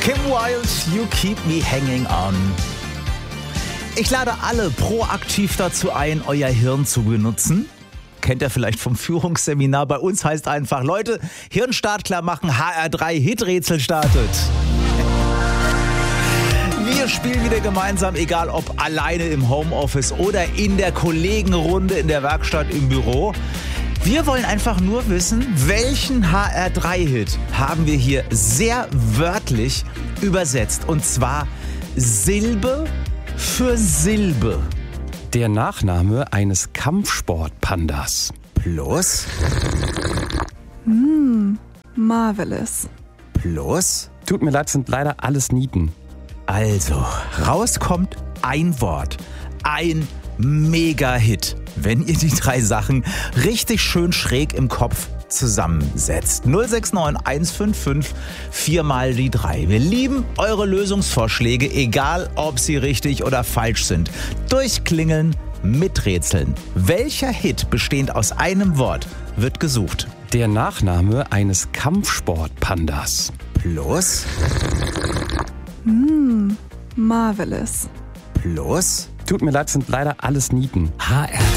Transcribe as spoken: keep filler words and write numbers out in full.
Kim Wilde, You Keep Me Hanging On. Ich lade alle proaktiv dazu ein, euer Hirn zu benutzen. Kennt ihr vielleicht vom Führungsseminar? Bei uns heißt einfach, Leute, Hirnstart klar machen, H R drei Hiträtsel startet. Wir spielen wieder gemeinsam, egal ob alleine im Homeoffice oder in der Kollegenrunde in der Werkstatt im Büro. Wir wollen einfach nur wissen, welchen H R drei Hit haben wir hier sehr wörtlich übersetzt. Und zwar Silbe für Silbe. Der Nachname eines Kampfsportpandas. Plus. Mm, marvelous. Plus. Tut mir leid, sind leider alles Nieten. Also, rauskommt ein Wort. Ein Mega-Hit, wenn ihr die drei Sachen richtig schön schräg im Kopf zusammensetzt. null sechs neun eins fünf fünf vier mal die drei. Wir lieben eure Lösungsvorschläge, egal ob sie richtig oder falsch sind. Durchklingeln, miträtseln. Welcher Hit bestehend aus einem Wort wird gesucht? Der Nachname eines Kampfsportpandas. Plus. Mm, marvelous. Plus. Tut mir leid, sind leider alles Nieten. H R